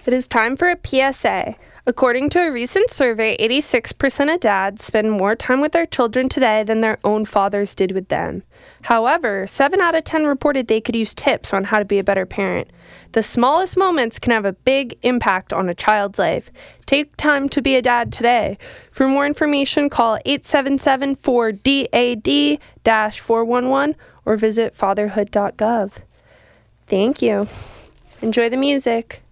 It is time for a PSA. According to a recent survey, 86% of dads spend more time with their children today than their own fathers did with them. However, 7 out of 10 reported they could use tips on how to be a better parent. The smallest moments can have a big impact on a child's life. Take time to be a dad today. For more information, call 877-4DAD-411 or visit fatherhood.gov. Thank you. Enjoy the music.